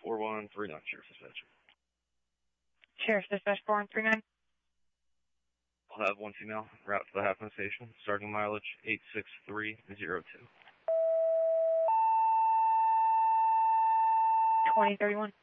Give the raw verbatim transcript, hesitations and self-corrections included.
four one three nine, Sheriff Dispatch. Sheriff Dispatch four one three nine. I'll have one female, route to the Half Moon Station, starting mileage eight six three zero two. twenty thirty-one.